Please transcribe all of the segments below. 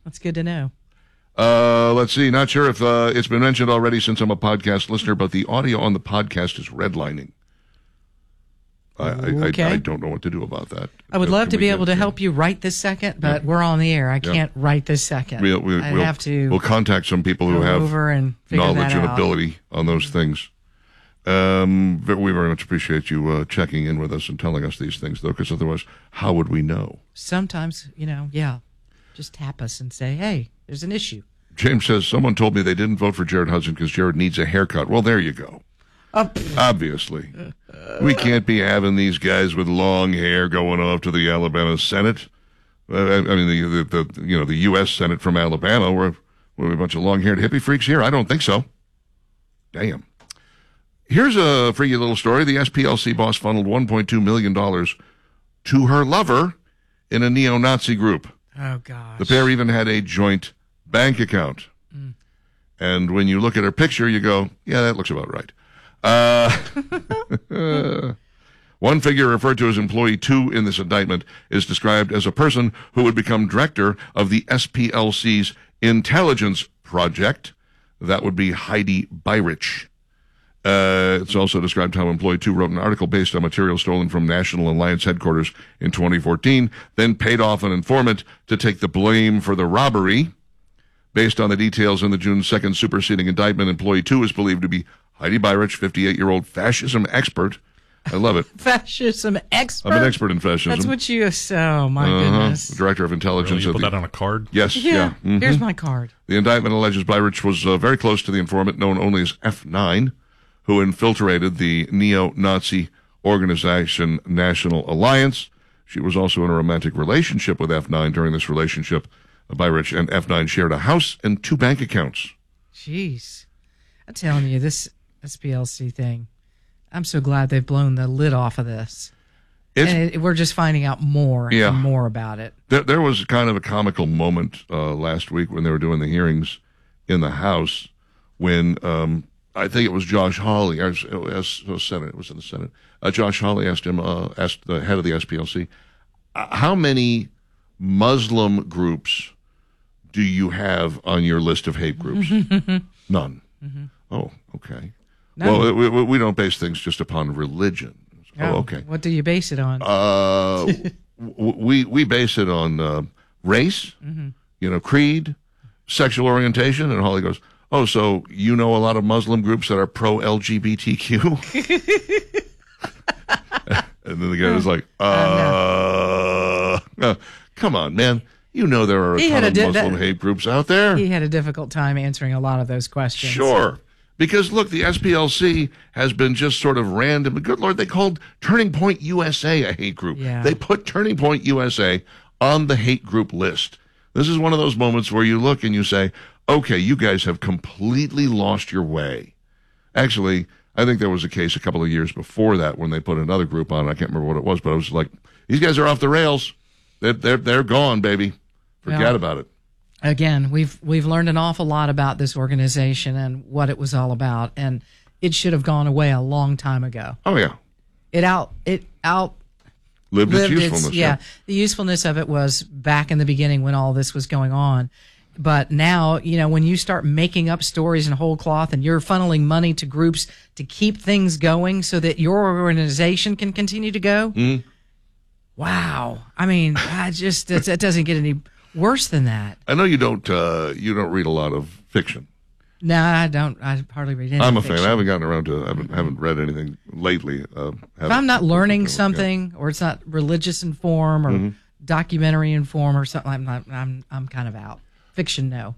That's good to know. Let's see. Not sure if it's been mentioned already since I'm a podcast listener, but the audio on the podcast is redlining. Okay. I don't know what to do about that. I would love to be able to help you right this second, but we're on the air. I can't right this second. We'll contact some people who have over and knowledge and out. ability on those things. We very much appreciate you checking in with us and telling us these things, though, because otherwise, how would we know? Sometimes, just tap us and say, hey, there's an issue. James says, someone told me they didn't vote for Jared Hudson because Jared needs a haircut. Well, there you go. Obviously. We can't be having these guys with long hair going off to the Alabama Senate. I mean, the U.S. Senate from Alabama. We're a bunch of long-haired hippie freaks here? I don't think so. Damn. Here's a freaky little story. The SPLC boss funneled $1.2 million to her lover in a neo-Nazi group. Oh, gosh. The pair even had a joint bank account. And when you look at her picture, you go, yeah, that looks about right. One figure referred to as employee 2 in this indictment is described as a person who would become director of the SPLC's intelligence project. That would be Heidi Beirich. It's also described how employee 2 wrote an article based on material stolen from National Alliance headquarters in 2014, then paid off an informant to take the blame for the robbery. Based on the details in the June 2nd superseding indictment, employee 2 is believed to be Heidi Beirich, 58-year-old fascism expert. I love it. Fascism expert? I'm an expert in fascism. That's what you... Oh, my goodness. Director of Intelligence. Really? You put that on a card? Yes. Yeah. Mm-hmm. Here's my card. The indictment alleges Beirich was very close to the informant known only as F9, who infiltrated the neo-Nazi organization National Alliance. She was also in a romantic relationship with F9. During this relationship, Beirich and F9 shared a house and 2 bank accounts. Jeez. I'm telling you, this SPLC thing, I'm so glad they've blown the lid off of this. We're just finding out more and more about it. There was kind of a comical moment last week when they were doing the hearings in the House when I think it was Josh Hawley, it was in the Senate. Josh Hawley asked the head of the SPLC, how many Muslim groups do you have on your list of hate groups? None. Mm-hmm. Oh, okay. None. Well, we don't base things just upon religion. Oh, okay. What do you base it on? We base it on race, creed, sexual orientation, and Holly goes, oh, so you know a lot of Muslim groups that are pro-LGBTQ? And then the guy was like, come on, man. You know there are a ton of Muslim hate groups out there. He had a difficult time answering a lot of those questions. Sure. Because, look, the SPLC has been just sort of random. Good Lord, they called Turning Point USA a hate group. Yeah. They put Turning Point USA on the hate group list. This is one of those moments where you look and you say, okay, you guys have completely lost your way. Actually, I think there was a case a couple of years before that when they put another group on. I can't remember what it was, but I was like, these guys are off the rails. They're gone, baby. Forget about it. Again, we've learned an awful lot about this organization and what it was all about, and it should have gone away a long time ago. Oh yeah, it outlived its usefulness. The usefulness of it was back in the beginning when all this was going on. But now, when you start making up stories in whole cloth and you're funneling money to groups to keep things going so that your organization can continue to go, wow. I mean, it doesn't get any worse than that. I know you don't read a lot of fiction. No, I don't. I hardly read anything. I'm a fan. I haven't gotten around to. Haven't read anything lately. If I'm not learning something, or it's not religious in form, or documentary in form, or something, I'm kind of out. Fiction, no.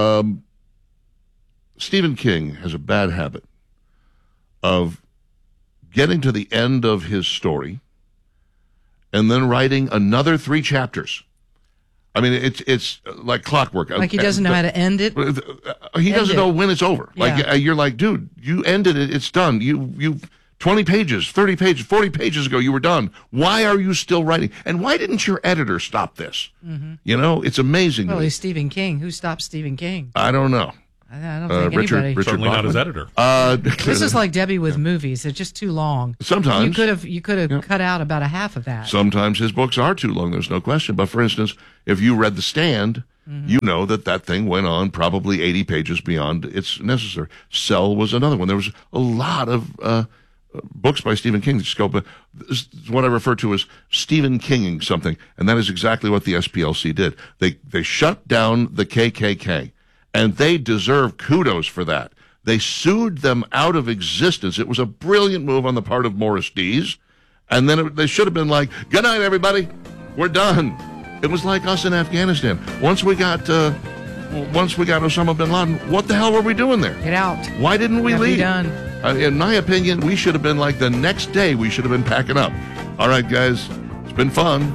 Stephen King has a bad habit of getting to the end of his story and then writing another 3 chapters. I mean, it's like clockwork. Like he doesn't know how to end it? He doesn't know when it's over. Like you're like, dude, you ended it. It's done. You 20 pages, 30 pages, 40 pages ago, you were done. Why are you still writing? And why didn't your editor stop this? It's amazing. Well, he's Stephen King. Who stopped Stephen King? I don't know. I don't think anybody. Richard Certainly not his editor. This is like Debbie with movies. They're just too long. Sometimes. You could have cut out about a half of that. Sometimes his books are too long, there's no question. But for instance, if you read The Stand, you know that thing went on probably 80 pages beyond its necessary. Cell was another one. There was a lot of books by Stephen King that just go, but this is what I refer to as Stephen Kinging something, and that is exactly what the SPLC did. They shut down the KKK, and they deserve kudos for that. They sued them out of existence. It was a brilliant move on the part of Morris Dees, and then they should have been like, good night, everybody. We're done. It was like us in Afghanistan. Once we got Osama bin Laden, what the hell were we doing there? Get out. Why didn't we leave? Be done. In my opinion, we should have been like the next day, we should have been packing up. All right, guys, it's been fun.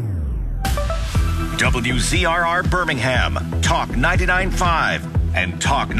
WZRR Birmingham, Talk 99.5 and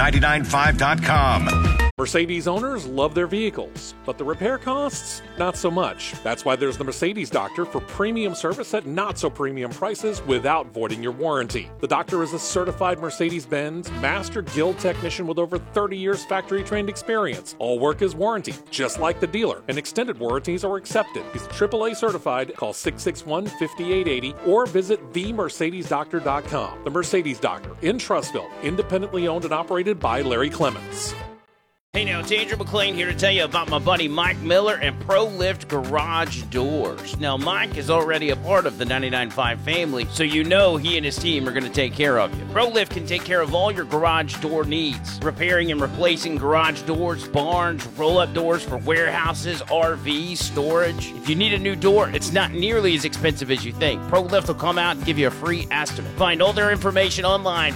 Talk995.com. Mercedes owners love their vehicles, but the repair costs, not so much. That's why there's the Mercedes Doctor for premium service at not so premium prices without voiding your warranty. The doctor is a certified Mercedes-Benz Master Guild technician with over 30 years factory-trained experience. All work is warranty, just like the dealer, and extended warranties are accepted. He's AAA certified. Call 661-5880 or visit themercedesdoctor.com. The Mercedes Doctor in Trussville, independently owned and operated by Larry Clements. Hey now, it's Andrew McLean here to tell you about my buddy Mike Miller and ProLift Garage Doors. Now, Mike is already a part of the 99.5 family, so you know he and his team are going to take care of you. ProLift can take care of all your garage door needs, repairing and replacing garage doors, barns, roll-up doors for warehouses, RVs, storage. If you need a new door, it's not nearly as expensive as you think. ProLift will come out and give you a free estimate. Find all their information online,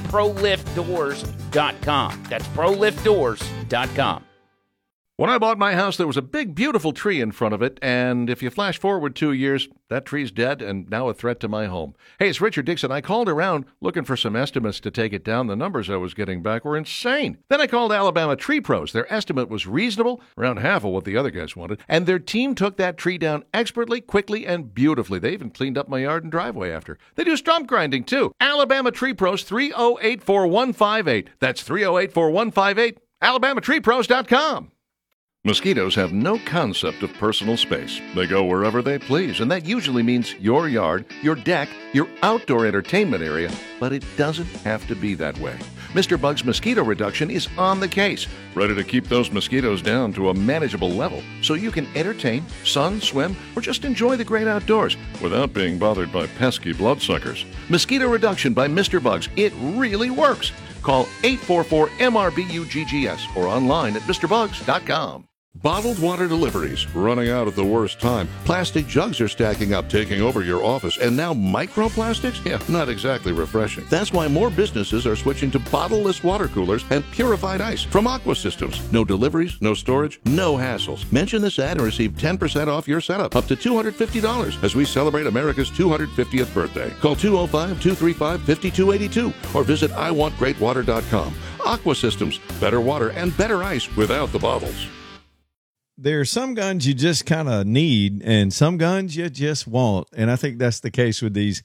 proliftdoors.com. That's proliftdoors.com. When I bought my house, there was a big, beautiful tree in front of it, and if you flash forward 2 years, that tree's dead and now a threat to my home. Hey, it's Richard Dixon. I called around looking for some estimates to take it down. The numbers I was getting back were insane. Then I called Alabama Tree Pros. Their estimate was reasonable, around half of what the other guys wanted, and their team took that tree down expertly, quickly, and beautifully. They even cleaned up my yard and driveway after. They do stump grinding, too. Alabama Tree Pros, 308-4158. That's 308-4158. AlabamaTreePros.com. Mosquitoes have no concept of personal space. They go wherever they please, and that usually means your yard, your deck, your outdoor entertainment area, but it doesn't have to be that way. Mr. Bug's Mosquito Reduction is on the case, ready to keep those mosquitoes down to a manageable level so you can entertain, sun, swim, or just enjoy the great outdoors without being bothered by pesky bloodsuckers. Mosquito Reduction by Mr. Bugs. It really works. Call 844-MRBUGGS or online at MrBugs.com. Bottled water deliveries running out at the worst time. Plastic jugs are stacking up, taking over your office. And now microplastics? Yeah, not exactly refreshing. That's why more businesses are switching to bottleless water coolers and purified ice from Aqua Systems. No deliveries, no storage, no hassles. Mention this ad and receive 10% off your setup, up to $250 as we celebrate America's 250th birthday. Call 205-235-5282 or visit iwantgreatwater.com. Aqua Systems, better water and better ice without the bottles. There are some guns you just kind of need and some guns you just want. And I think that's the case with these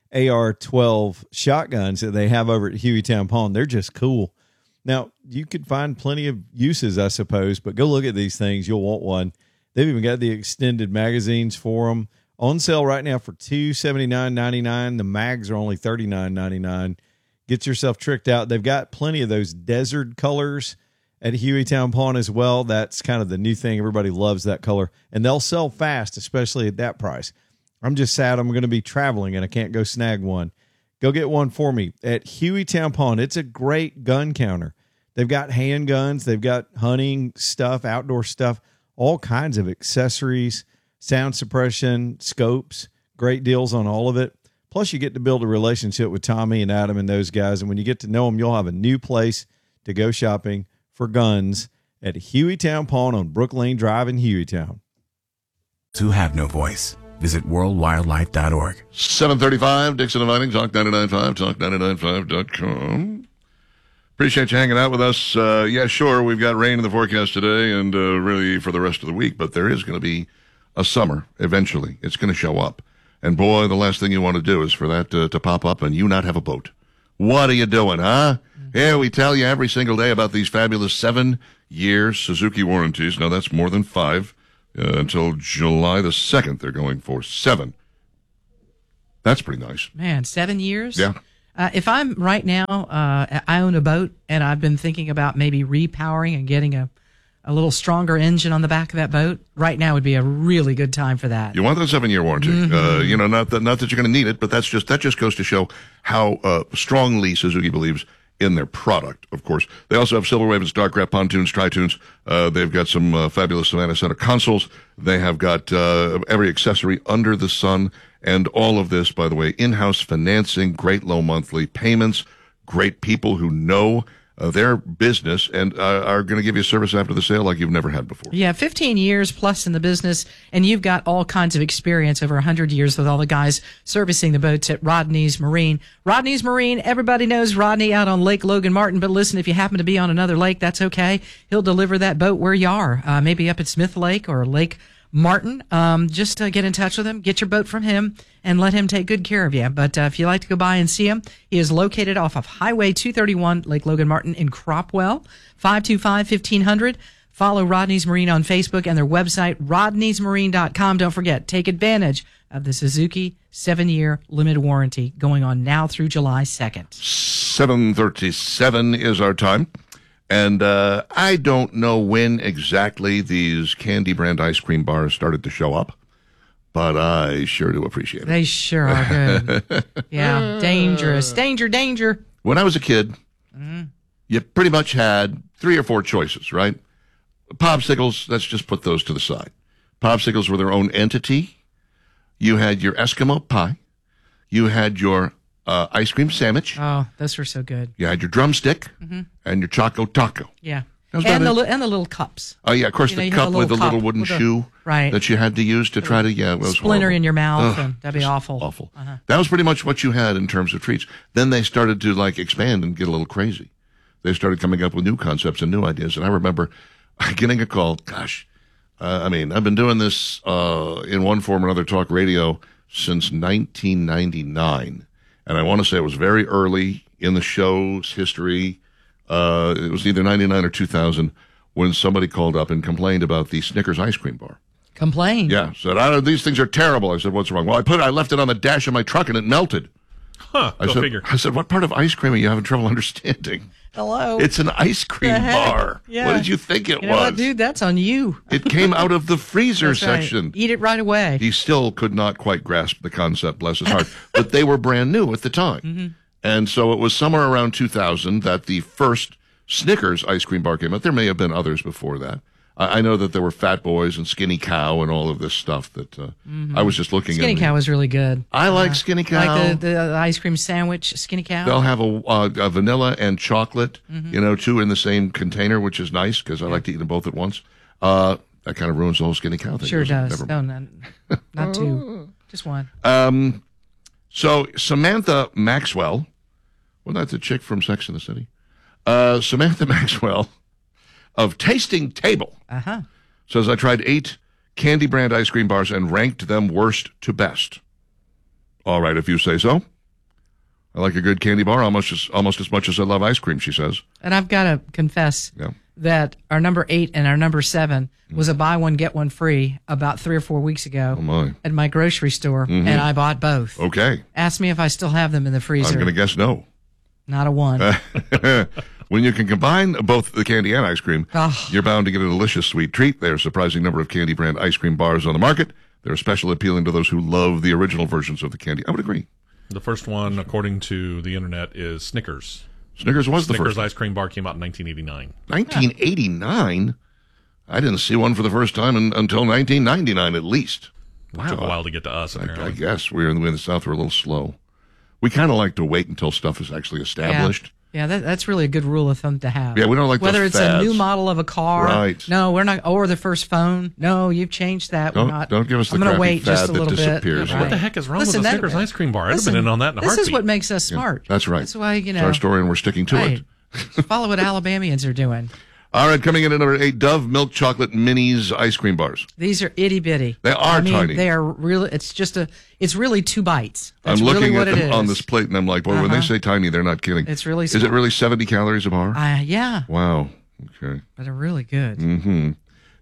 AR-12 shotguns that they have over at Hueytown Pawn. They're just cool. Now, you could find plenty of uses, I suppose, but go look at these things. You'll want one. They've even got the extended magazines for them. On sale right now for $279.99. The mags are only $39.99. Get yourself tricked out. They've got plenty of those desert colors at Hueytown Pawn as well. That's kind of the new thing. Everybody loves that color. And they'll sell fast, especially at that price. I'm just sad I'm going to be traveling and I can't go snag one. Go get one for me at Hueytown Pawn. It's a great gun counter. They've got handguns. They've got hunting stuff, outdoor stuff, all kinds of accessories, sound suppression, scopes, great deals on all of it. Plus, you get to build a relationship with Tommy and Adam and those guys. And when you get to know them, you'll have a new place to go shopping for guns at Hueytown Pawn on Brook Lane Drive in Hueytown. Who have no voice. Visit worldwildlife.org. 7:35, Dixon and Vining, Talk 99.5, Talk995.com. Appreciate you hanging out with us. Yeah, sure, we've got rain in the forecast today and really for the rest of the week, but there is going to be a summer eventually. It's going to show up. And boy, the last thing you want to do is for that to pop up and you not have a boat. What are you doing, huh? Here we tell you every single day about these fabulous 7-year Suzuki warranties. Now, that's more than 5. Until July the 2nd, they're going for 7. That's pretty nice. Man, 7 years? Yeah. If I'm right now, I own a boat, and I've been thinking about maybe repowering and getting a little stronger engine on the back of that boat. Right now would be a really good time for that. You want that 7-year warranty. Not that you're going to need it, but that just goes to show how strongly Suzuki believes in their product, of course. They also have Silver Wave and Starcraft pontoons, tri-tunes. They've got some fabulous Savannah Center consoles. They have got every accessory under the sun. And all of this, by the way, in-house financing, great low monthly payments, great people who know their business and are going to give you service after the sale like you've never had before. Yeah, 15 years plus in the business, and you've got all kinds of experience over 100 years with all the guys servicing the boats at Rodney's Marine. Rodney's Marine, everybody knows Rodney out on Lake Logan Martin, but listen, if you happen to be on another lake, that's okay. He'll deliver that boat where you are, maybe up at Smith Lake or Lake Martin. Just get in touch with him, get your boat from him, and let him take good care of you. But if you like to go by and see him, he is located off of Highway 231, Lake Logan Martin in Cropwell, 525-1500. Follow Rodney's Marine on Facebook and their website, rodneysmarine.com. Don't forget, take advantage of the Suzuki 7-year limited warranty going on now through July 2nd. 7:37 is our time. And I don't know when exactly these Candy brand ice cream bars started to show up, but I sure do appreciate it. They sure are good. Yeah, dangerous. Danger. When I was a kid, you pretty much had 3 or 4 choices, right? Popsicles, let's just put those to the side. Popsicles were their own entity. You had your Eskimo pie. You had your ice cream sandwich. Oh, those were so good. You had your drumstick and your Choco Taco. Yeah. That was And about the, it. and the little cups. Oh, yeah, of course, You know, the you have cup a with the little little cup wooden with a- shoe right. that you had to use to try to, it was Splinter horrible. in your mouth, Ugh, and that'd be just awful. Awful. Uh-huh. That was pretty much what you had in terms of treats. Then they started to, expand and get a little crazy. They started coming up with new concepts and new ideas. And I remember getting a call, I've been doing this in one form or another, talk radio, since 1999. And I want to say it was very early in the show's history. It was either 99 or 2000 when somebody called up and complained about the Snickers ice cream bar. Complain. Yeah, said, these things are terrible. I said, what's wrong? Well, I left it on the dash of my truck and it melted. Go figure. I said, what part of ice cream are you having trouble understanding? Hello. It's an ice cream The heck? bar. Yeah. What did you think it You know was? what, dude? That's on you. It came out of the freezer That's right. section. Eat it right away. He still could not quite grasp the concept, bless his heart. But they were brand new at the time. Mm-hmm. And so it was somewhere around 2000 that the first Snickers ice cream bar came out. There may have been others before that. I know that there were Fat Boys and Skinny Cow and all of this stuff that I was just looking at. Skinny Cow was really good. I like Skinny Cow. Like the ice cream sandwich, Skinny Cow. They'll have a vanilla and chocolate, two in the same container, which is nice because I like to eat them both at once. That kind of ruins the whole Skinny Cow thing. Sure doesn't it? does. Never No, not 2. Just 1. So Samantha Maxwell, well, that's a chick from Sex and the City. Samantha Maxwell of Tasting Table says, I tried 8 Candy brand ice cream bars and ranked them worst to best. All right, if you say so. I like a good candy bar almost as much as I love ice cream, she says. And I've got to confess that our number 8 and our number 7 was a buy one, get one free about 3 or 4 weeks ago at my grocery store, and I bought both. Okay. Ask me if I still have them in the freezer. I'm going to guess no. Not a 1. When you can combine both the candy and ice cream, you're bound to get a delicious sweet treat. There's a surprising number of candy brand ice cream bars on the market. They're especially appealing to those who love the original versions of the candy. I would agree. The first one, according to the internet, is Snickers. Snickers was the first. Snickers ice cream bar came out in 1989. 1989? I didn't see one for the first time until 1999 at least. It took a while to get to us, apparently. I guess we're in the South. We're a little slow. We kind of like to wait until stuff is actually established. Yeah, that's really a good rule of thumb to have. Yeah, we don't like whether those it's fads. a new model of a car. Right. No, we're not. Or the first phone. No, you've changed that. Don't give us the I'm gonna crappy wait just fad a that little disappears. bit. What the heck is wrong with the Snickers ice cream bar? I'd have been in on that in a This heartbeat. is what makes us smart. That's right. That's why, It's our story, and we're sticking to it. Follow what Alabamians are doing. All right, coming in at number 8, Dove Milk Chocolate Minis ice cream bars. These are itty bitty. They are tiny. They are really. It's really 2 bites. That's I'm looking really what at it them is. on this plate, and I'm like, boy, when they say tiny, they're not kidding. It's really Is it small. really 70 calories a bar? Yeah. Wow. Okay. But they're really good. Mm-hmm.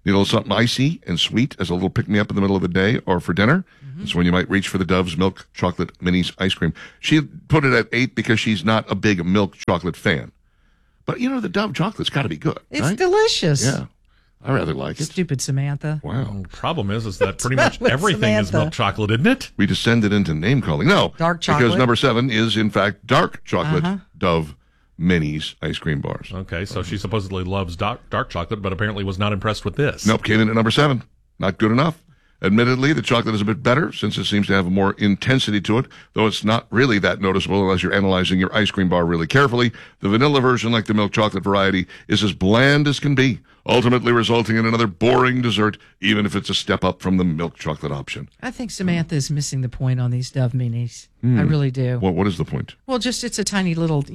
Need a little something icy and sweet as a little pick-me-up in the middle of the day or for dinner? That's when you might reach for the Dove's Milk Chocolate Minis ice cream. She put it at 8 because she's not a big milk chocolate fan. But, the Dove chocolate's got to be good, It's right? delicious. Yeah. I rather like it. Stupid Samantha. Wow. The problem is that pretty much with everything is Samantha? milk chocolate, isn't it? We descended into name-calling. No. Dark Because chocolate. number 7 is, in fact, dark chocolate Dove Minis ice cream bars. Okay, so she supposedly loves dark chocolate, but apparently was not impressed with this. Nope, came in at number 7. Not good enough. Admittedly, the chocolate is a bit better since it seems to have more intensity to it, though it's not really that noticeable unless you're analyzing your ice cream bar really carefully. The vanilla version, like the milk chocolate variety, is as bland as can be, ultimately resulting in another boring dessert, even if it's a step up from the milk chocolate option. I think Samantha is missing the point on these Dove minis. I really do. What is the point? Well, just it's a tiny little,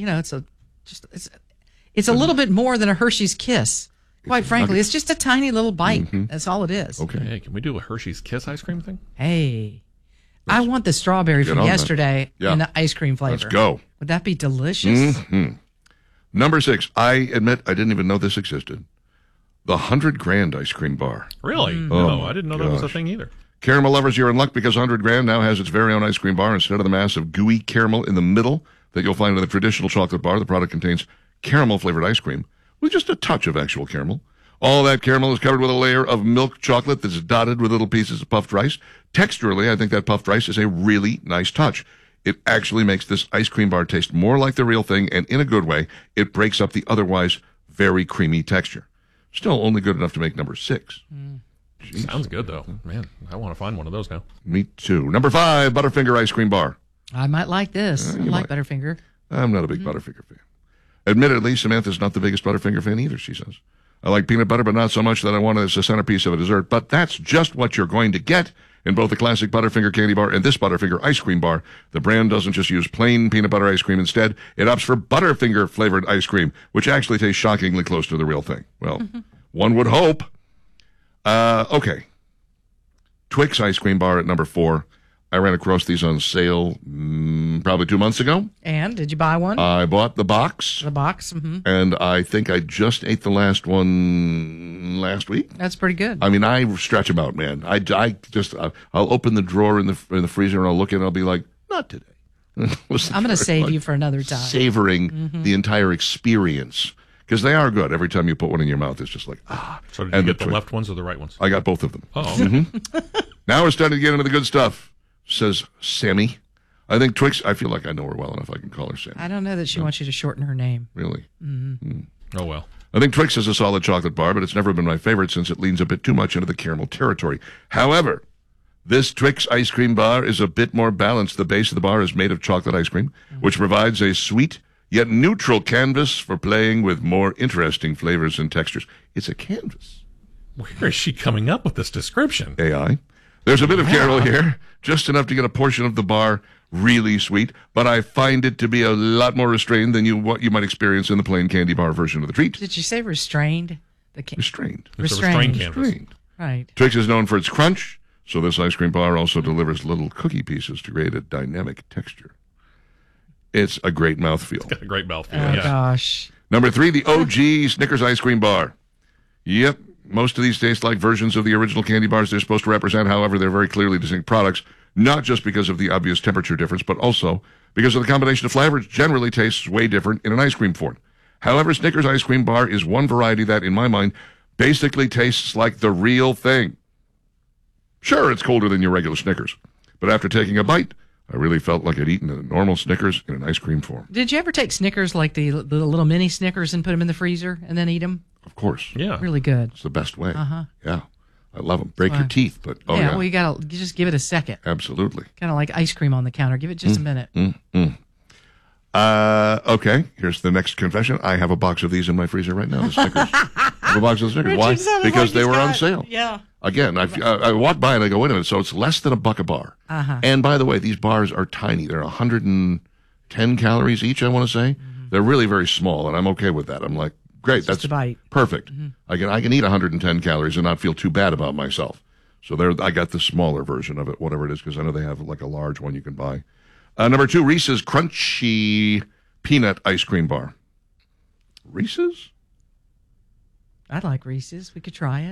it's a little bit more than a Hershey's Kiss. Quite frankly, it's just a tiny little bite. That's all it is. Okay. Hey, can we do a Hershey's Kiss ice cream thing? Hey, I want the strawberry Get from on that. yesterday Yeah. in the ice cream flavor. Let's go. Would that be delicious? Number 6. I admit I didn't even know this existed. The 100 Grand ice cream bar. Really? Oh, No, my I didn't know that was a gosh. thing either. Caramel lovers, you're in luck because 100 Grand now has its very own ice cream bar instead of the mass of gooey caramel in the middle that you'll find in the traditional chocolate bar. The product contains caramel-flavored ice cream with just a touch of actual caramel. All that caramel is covered with a layer of milk chocolate that's dotted with little pieces of puffed rice. Texturally, I think that puffed rice is a really nice touch. It actually makes this ice cream bar taste more like the real thing, and in a good way, it breaks up the otherwise very creamy texture. Still only good enough to make number 6. Sounds good, though. Man, I want to find one of those now. Me too. Number 5, Butterfinger ice cream bar. I might like this. I like Butterfinger. I'm not a big Butterfinger fan. Admittedly, Samantha's not the biggest Butterfinger fan either, she says. I like peanut butter, but not so much that I want it as a centerpiece of a dessert. But that's just what you're going to get in both the classic Butterfinger candy bar and this Butterfinger ice cream bar. The brand doesn't just use plain peanut butter ice cream. Instead, it opts for Butterfinger flavored ice cream, which actually tastes shockingly close to the real thing. Well, one would hope. Okay. Twix ice cream bar at number 4. I ran across these on sale probably 2 months ago. And did you buy one? I bought the box. The box. And I think I just ate the last one last week. That's pretty good. I mean, I stretch them out, man. I'll open the drawer in the freezer and I'll look and I'll be like, not today. I'm going to save you for another time. Savoring the entire experience because they are good. Every time you put one in your mouth, it's just like So did you get the left ones or the right ones? I got both of them. Oh, okay. Now we're starting to get into the good stuff, says Sammy. I think Twix. I feel like I know her well enough. I can call her Sammy. I don't know that she wants you to shorten her name. Really. Oh, well. I think Twix is a solid chocolate bar, but it's never been my favorite since it leans a bit too much into the caramel territory. However, this Twix ice cream bar is a bit more balanced. The base of the bar is made of chocolate ice cream, which provides a sweet yet neutral canvas for playing with more interesting flavors and textures. It's a canvas. Where is she coming up with this description? AI. There's a bit of caramel here, just enough to get a portion of the bar really sweet, but I find it to be a lot more restrained than what you might experience in the plain candy bar version of the treat. Did you say restrained? Restrained. It's a restrained canvas. Restrained. Right. Twix is known for its crunch, so this ice cream bar also delivers little cookie pieces to create a dynamic texture. It's a great mouthfeel. Got a great mouthfeel. Oh, Yeah. gosh. Number 3, the OG Snickers ice cream bar. Yep, most of these taste like versions of the original candy bars they're supposed to represent. However, they're very clearly distinct products, not just because of the obvious temperature difference, but also because of the combination of flavors generally tastes way different in an ice cream form. However, Snickers ice cream bar is one variety that, in my mind, basically tastes like the real thing. Sure, it's colder than your regular Snickers, but after taking a bite, I really felt like I'd eaten a normal Snickers in an ice cream form. Did you ever take Snickers, like the little mini Snickers, and put them in the freezer and then eat them? Of course. Yeah. Really good. It's the best way. Yeah. I love them. Break your Fine. teeth, but Well, you just give it a second. Absolutely. Kind of like ice cream on the counter. Give it just a minute. Okay, here's the next confession. I have a box of these in my freezer right now, the Snickers. I have a box of Snickers. Why? Richard sounded Because like they he's were on got- sale. Yeah. Again, I walked by and I go, wait a minute, so it's less than $1 a bar. And by the way, these bars are tiny. They're 110 calories each, I want to say. They're really very small, and I'm okay with that. I'm like, great, that's a bite. perfect. I can eat 110 calories and not feel too bad about myself. So I got the smaller version of it, whatever it is, because I know they have like a large one you can buy. Number 2, Reese's Crunchy Peanut Ice Cream Bar. Reese's? I like Reese's. We could try it.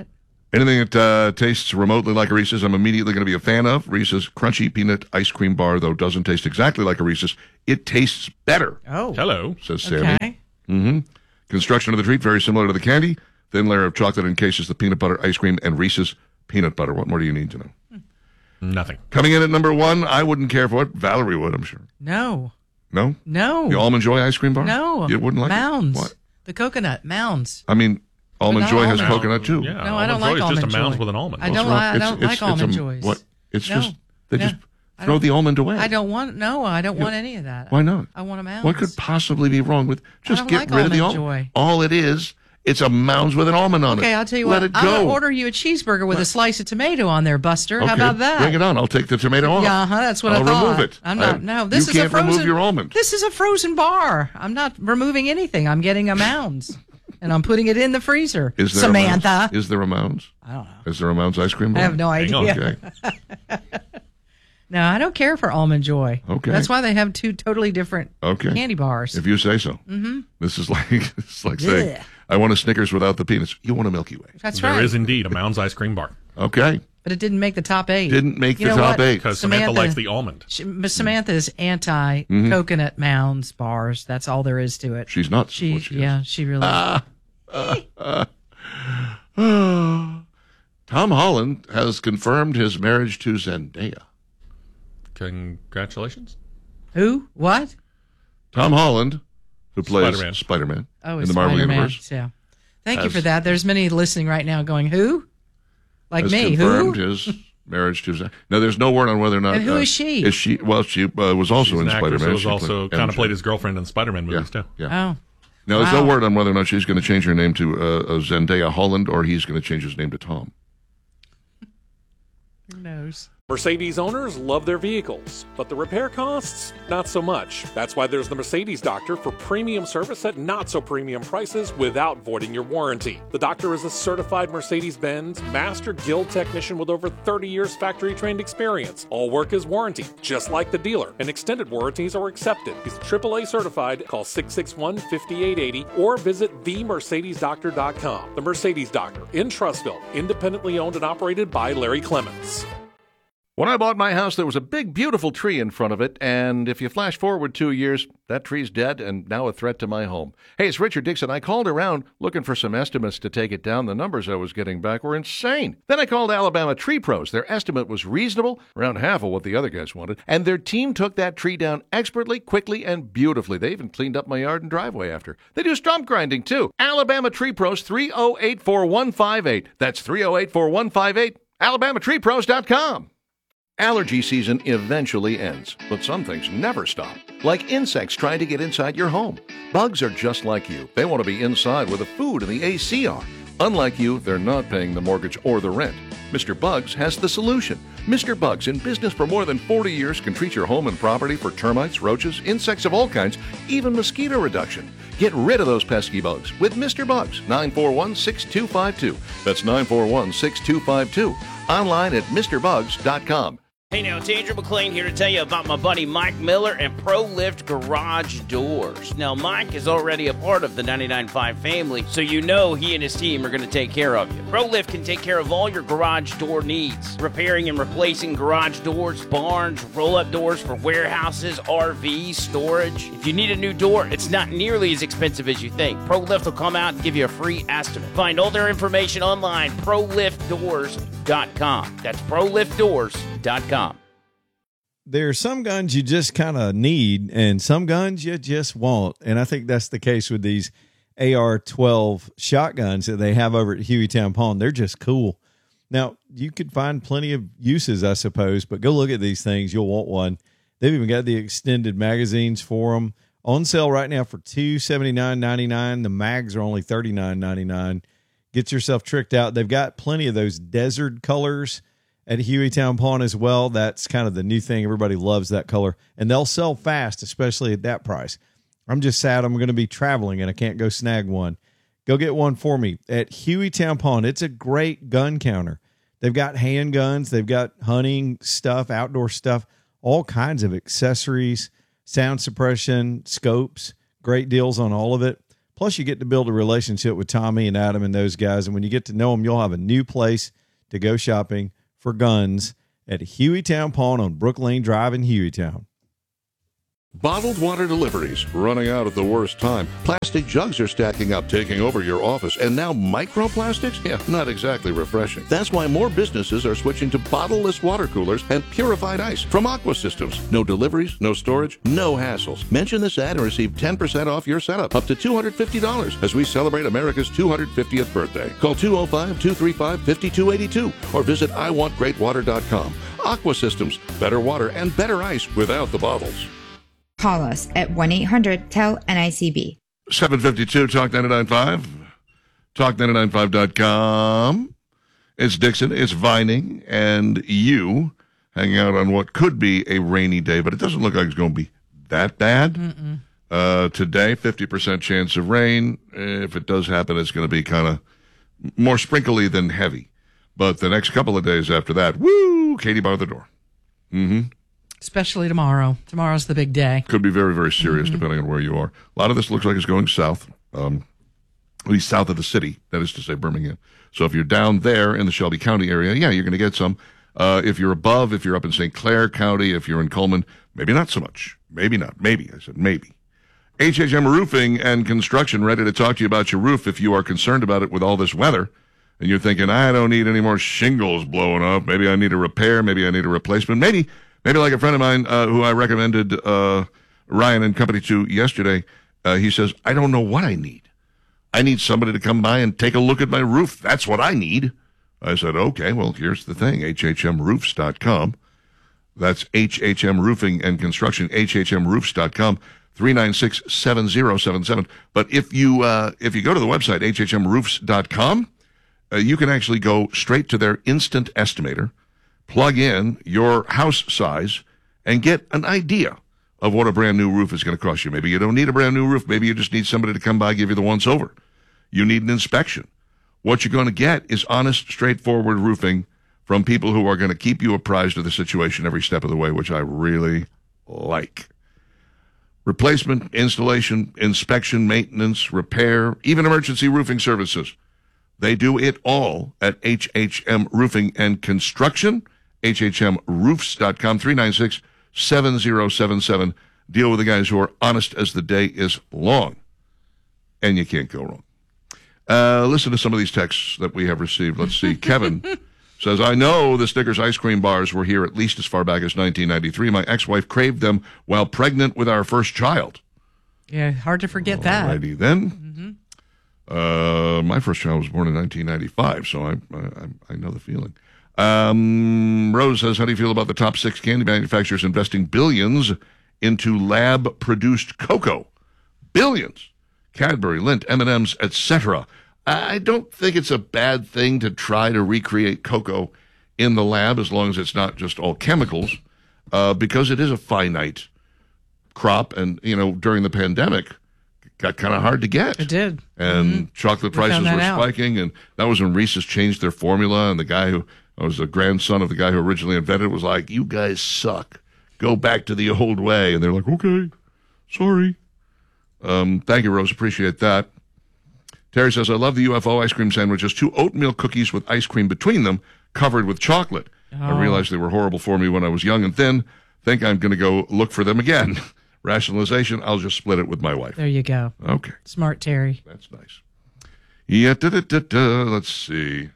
Anything that tastes remotely like a Reese's, I'm immediately going to be a fan of. Reese's Crunchy Peanut Ice Cream Bar, though, doesn't taste exactly like a Reese's. It tastes better, Oh. Hello. says Sammy. Okay. Mm-hmm. Construction of the treat, very similar to the candy. Thin layer of chocolate encases the peanut butter ice cream and Reese's peanut butter. What more do you need to know? Nothing. Coming in at number 1, I wouldn't care for it. Valerie would, I'm sure. No. No? No. The Almond Joy ice cream bar? No. You wouldn't like Mounds. it? What? The coconut. Mounds. I mean, Almond not Joy has almond. coconut, too. Yeah, No, I don't Almond like Joy is just Almond a mounds Joy. with an almond. I What's don't. wrong? I don't like almond joys. What? It's No. just, they No. just I throw don't- the almond away. I don't want. No, I don't want any of that. Why not? I want a mounds. What could possibly be wrong with just don't get like rid of the Almond almond? Joy. All it is, it's a mounds with an almond on it. Okay, I'll tell you Let what. it I'm go. gonna order you a cheeseburger with a slice of tomato on there, Buster. How Okay, about that? Bring it on. I'll take the tomato off. Yeah, that's what I'll I thought. remove it. I'm not. No, You this is can't a frozen. remove your almond. This is a frozen bar. I'm not removing anything. I'm getting a mounds, and I'm putting it in the freezer. Is there Samantha? A mounds? Is there a mounds? I don't know. Is there a mounds ice cream bar? I have no Hang on. idea. Okay. No, I don't care for Almond Joy. Okay. That's why they have two totally different Okay. candy bars. If you say so. Mm-hmm. This is like saying, Yeah. I want a Snickers without the peanuts. You want a Milky Way. That's There right. is indeed a mounds ice cream bar. Okay. But it didn't make the top 8. Didn't make You the know top what? 8. Because Samantha likes the almond. Samantha is anti coconut mounds bars. That's all there is to it. She's nuts. is what she is. Yeah, she really. Tom Holland has confirmed his marriage to Zendaya. Congratulations. Who? What? Tom Holland, who plays Spider-Man. Spider-Man Oh, in it's the Marvel Spider-Man. Universe, Yeah. Thank you Has- for that. There's many listening right now going, who? Like has me. confirmed Who? his marriage to Zendaya. Now, there's no word on whether or not. And who is she? Is she? Well, she was also She's in an actress Spider-Man. who was She also played kind of MJ. played his girlfriend in Spider-Man movies, too. Yeah. Oh. Now, there's no Wow. word on whether or not she's going to change her name to Zendaya Holland or he's going to change his name to Tom. Who knows? Mercedes owners love their vehicles, but the repair costs, not so much. That's why there's the Mercedes Doctor for premium service at not so premium prices without voiding your warranty. The doctor is a certified Mercedes-Benz Master Guild technician with over 30 years factory-trained experience. All work is warranted, just like the dealer, and extended warranties are accepted. He's AAA certified. Call 661-5880 or visit themercedesdoctor.com. The Mercedes Doctor in Trussville, independently owned and operated by Larry Clements. When I bought my house, there was a big, beautiful tree in front of it, and if you flash forward 2 years, that tree's dead and now a threat to my home. Hey, it's Richard Dixon. I called around looking for some estimates to take it down. The numbers I was getting back were insane. Then I called Alabama Tree Pros. Their estimate was reasonable, around half of what the other guys wanted, and their team took that tree down expertly, quickly, and beautifully. They even cleaned up my yard and driveway after. They do stump grinding, too. Alabama Tree Pros, 308-4158. That's 308-4158. AlabamaTreePros.com. Allergy season eventually ends, but some things never stop. Like insects trying to get inside your home. Bugs are just like you. They want to be inside where the food and the AC are. Unlike you, they're not paying the mortgage or the rent. Mr. Bugs has the solution. Mr. Bugs, in business for more than 40 years, can treat your home and property for termites, roaches, insects of all kinds, even mosquito reduction. Get rid of those pesky bugs with Mr. Bugs, 941-6252. That's 941-6252. Online at MrBugs.com. Hey now, it's Andrew McLean here to tell you about my buddy Mike Miller and ProLift Garage Doors. Now, Mike is already a part of the 99.5 family, so you know he and his team are going to take care of you. ProLift can take care of all your garage door needs, repairing and replacing garage doors, barns, roll-up doors for warehouses, RVs, storage. If you need a new door, it's not nearly as expensive as you think. ProLift will come out and give you a free estimate. Find all their information online, ProLiftDoors.com. That's ProLiftDoors.com. There are some guns you just kind of need and some guns you just want. And I think that's the case with these AR-12 shotguns that they have over at Hueytown Pawn. They're just cool. Now, you could find plenty of uses, I suppose, but go look at these things. You'll want one. They've even got the extended magazines for them. On sale right now for $279.99. The mags are only $39.99. Get yourself tricked out. They've got plenty of those desert colors at Hueytown Pawn as well. That's kind of the new thing. Everybody loves that color. And they'll sell fast, especially at that price. I'm just sad I'm going to be traveling and I can't go snag one. Go get one for me at Hueytown Pawn. It's a great gun counter. They've got handguns. They've got hunting stuff, outdoor stuff, all kinds of accessories, sound suppression, scopes, great deals on all of it. Plus, you get to build a relationship with Tommy and Adam and those guys. And when you get to know them, you'll have a new place to go shopping for guns at Hueytown Pawn on Brook Lane Drive in Hueytown. Bottled water deliveries running out at the worst time. Plastic jugs are stacking up, taking over your office. And now microplastics? Yeah, not exactly refreshing. That's why more businesses are switching to bottleless water coolers and purified ice from Aqua Systems. No deliveries, no storage, no hassles. Mention this ad and receive 10% off your setup, up to $250 as we celebrate America's 250th birthday. Call 205-235-5282 or visit iwantgreatwater.com. Aqua Systems, better water and better ice without the bottles. Call us at 1-800-TEL-NICB. 752 Talk 99.5, talk995.com. It's Dixon, it's Vining, and you hanging out on what could be a rainy day, but it doesn't look like it's going to be that bad. Today, 50% chance of rain. If it does happen, it's going to be kind of more sprinkly than heavy. But the next couple of days after that, woo, Katie bar the door. Especially tomorrow. Tomorrow's the big day. Could be very, very serious depending on where you are. A lot of this looks like it's going south, at least south of the city, that is to say Birmingham. So if you're down there in the Shelby County area, yeah, you're going to get some. If you're above, if you're up in St. Clair County, if you're in Coleman, maybe not so much. Maybe not. Maybe. I said maybe. HHM Roofing and Construction, ready to talk to you about your roof if you are concerned about it with all this weather. And you're thinking, I don't need any more shingles blowing up. Maybe I need a repair. Maybe I need a replacement. Maybe like a friend of mine who I recommended Ryan and company to yesterday, he says, I don't know what I need. I need somebody to come by and take a look at my roof. That's what I need. I said, okay, well, here's the thing, hhmroofs.com. That's HHM Roofing and Construction, hhmroofs.com, 396-7077. But if you go to the website, hhmroofs.com, you can actually go straight to their instant estimator, plug in your house size, and get an idea of what a brand new roof is going to cost you. Maybe you don't need a brand new roof. Maybe you just need somebody to come by, give you the once over. You need an inspection. What you're going to get is honest, straightforward roofing from people who are going to keep you apprised of the situation every step of the way, which I really like. Replacement, installation, inspection, maintenance, repair, even emergency roofing services. They do it all at HHM Roofing and Construction. HHMroofs.com, 396-7077. Deal with the guys who are honest as the day is long. And you can't go wrong. Listen to some of these texts that we have received. Let's see. Kevin says, I know the Snickers ice cream bars were here at least as far back as 1993. My ex-wife craved them while pregnant with our first child. Yeah, hard to forget that. Alrighty then. My first child was born in 1995, so I know the feeling. Rose says, how do you feel about the top 6 candy manufacturers investing billions into lab-produced cocoa? Billions. Cadbury, Lindt, M&M's, etc. I don't think it's a bad thing to try to recreate cocoa in the lab as long as it's not just all chemicals, because it is a finite crop. And, during the pandemic, it got kind of hard to get. It did. And chocolate prices were spiking. And that was when Reese's changed their formula. And the guy who was the grandson of the guy who originally invented it was like, you guys suck. Go back to the old way. And they're like, okay, sorry. Thank you, Rose. Appreciate that. Terry says, I love the UFO ice cream sandwiches. 2 oatmeal cookies with ice cream between them, covered with chocolate. I realized they were horrible for me when I was young and thin. Think I'm going to go look for them again. Rationalization, I'll just split it with my wife. There you go. Okay. Smart, Terry. That's nice. Yeah, let's see.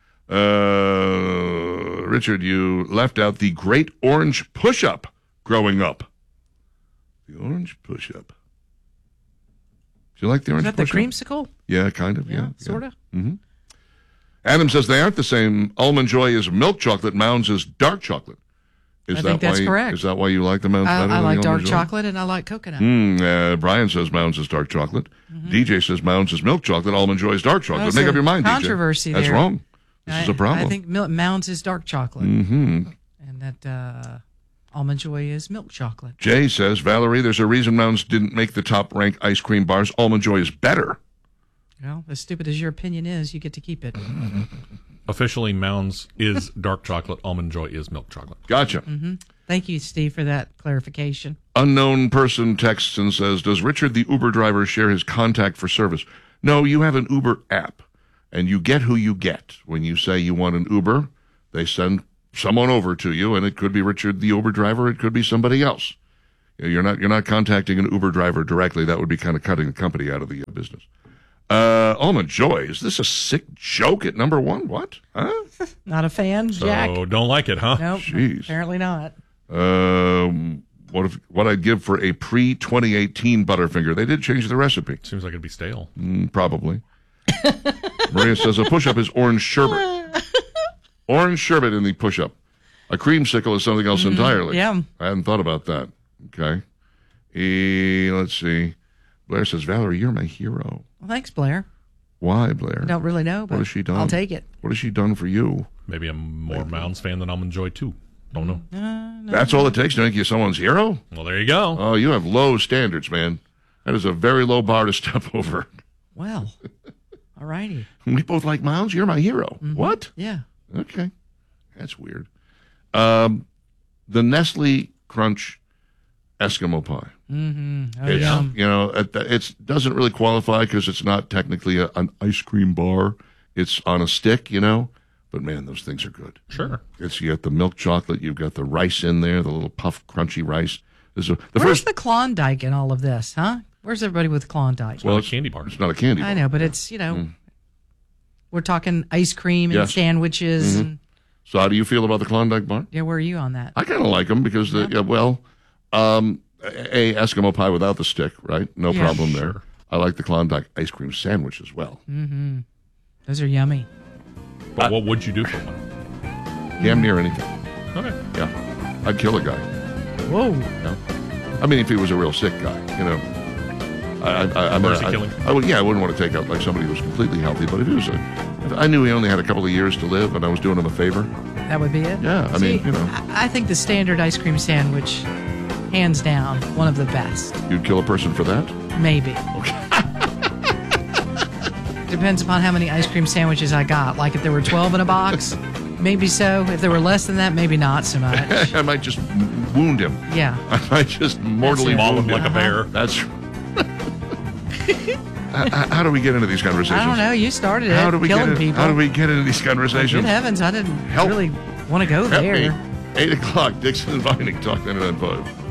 Richard, you left out the Great Orange Push-Up growing up. The Orange Push-Up. Do you like the Orange Push-Up? Is that the creamsicle? Yeah, kind of, yeah. Sort of. Mm-hmm. Adam says they aren't the same. Almond Joy is milk chocolate. Mounds is dark chocolate. I think that's correct. Is that why you like the Mounds better? I like dark chocolate and I like coconut. Brian says Mounds is dark chocolate. DJ says Mounds is milk chocolate. Almond Joy is dark chocolate. Make up your mind, controversy DJ. That's there. wrong. This is a problem. I think Mounds is dark chocolate. Mm-hmm. And that Almond Joy is milk chocolate. Jay says, Valerie, there's a reason Mounds didn't make the top rank ice cream bars. Almond Joy is better. Well, as stupid as your opinion is, you get to keep it. Officially, Mounds is dark chocolate. Almond Joy is milk chocolate. Gotcha. Thank you, Steve, for that clarification. Unknown person texts and says, does Richard the Uber driver share his contact for service? No, you have an Uber app, and you get who you get. When you say you want an Uber, they send someone over to you, and it could be Richard the Uber driver, it could be somebody else. You're not contacting an Uber driver directly. That would be kind of cutting the company out of the business. Almond Joy, is this a sick joke at number one? What? Huh? Not a fan, Jack? So don't like it, huh? Nope, Jeez. apparently not. What I'd give for a pre-2018 Butterfinger. They did change the recipe. Seems like it'd be stale. Probably. Maria says a push-up is orange sherbet. Orange sherbet in the push-up. A creamsicle is something else entirely. Yeah. I hadn't thought about that. Okay. Let's see. Blair says, Valerie, you're my hero. Well, thanks, Blair. Why, Blair? I don't really know, but What has she done? I'll take it. What has she done for you? Maybe I'm more Mounds fan than Almond Joy, too. Don't know. No. That's all it takes to make you someone's hero? Well, there you go. Oh, you have low standards, man. That is a very low bar to step over. Well, all righty. We both like Mounds. You're my hero. What? Yeah. Okay. That's weird. The Nestle Crunch Eskimo pie. Oh, It's, yum. you know, it doesn't really qualify because it's not technically an ice cream bar. It's on a stick, you know. But, man, those things are good. Sure. You got the milk chocolate. You've got the rice in there, the little puff, crunchy rice. Where's the Klondike in all of this, huh? Where's everybody with Klondike? Well, it's a candy bar. It's not a candy bar. I know, but it's, we're talking ice cream and Yes. sandwiches. And, So how do you feel about the Klondike bar? yeah, where are you on that? I kind of like them because, Eskimo pie without the stick, right? No Yeah. problem there. I like the Klondike ice cream sandwich as well. Those are yummy. But what would you do for one? Damn near anything. Okay. Yeah. I'd kill a guy. Whoa. Yeah. I mean, if he was a real sick guy, you know. Mercy killing. I wouldn't want to take out like somebody who was completely healthy, but if he was if I knew he only had a couple of years to live and I was doing him a favor. That would be it? Yeah, I mean, you know. I think the standard ice cream sandwich, hands down, one of the best. You'd kill a person for that? Maybe. Depends upon how many ice cream sandwiches I got. Like if there were 12 in a box, maybe so. If there were less than that, maybe not so much. I might just wound him. Yeah. I might just mortally Maul wound him like him. a bear. That's. How do we get into these conversations? I don't know. You started it. How do we killing people. How do we get into these conversations? Good heavens, I didn't Help. really want to go Help there. me. 8 o'clock, Dixon and Vining, Talk 99.5.